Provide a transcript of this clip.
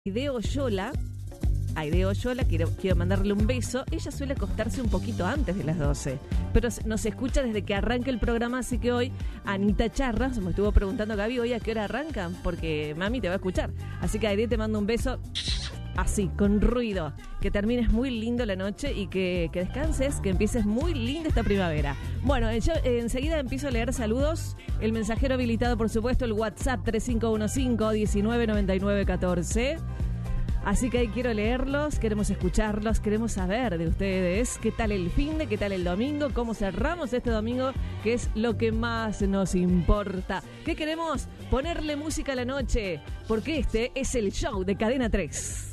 Aide Oyola, quiero mandarle un beso. Ella suele acostarse un poquito antes de las 12, pero nos escucha desde que arranca el programa, así que hoy Anita Charras me estuvo preguntando, Gaby, ¿hoy a qué hora arrancan? Porque mami te va a escuchar. Así que Aide, te mando un beso así, con ruido. Que termines muy lindo la noche y que descanses, que empieces muy linda esta primavera. Bueno, yo enseguida empiezo a leer saludos. El mensajero habilitado, por supuesto, el WhatsApp 3515-199914. Así que ahí quiero leerlos, queremos escucharlos, queremos saber de ustedes qué tal el finde, qué tal el domingo, cómo cerramos este domingo, que es lo que más nos importa. ¿Qué queremos? Ponerle música a la noche, porque este es el show de Cadena 3.